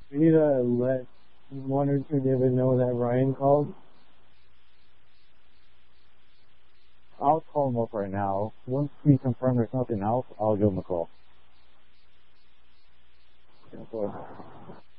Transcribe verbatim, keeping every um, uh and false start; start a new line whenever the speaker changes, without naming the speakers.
We need to let one or two David know that Ryan called. I'll call him up right now. Once we confirm there's nothing else, I'll give him a call. Yeah,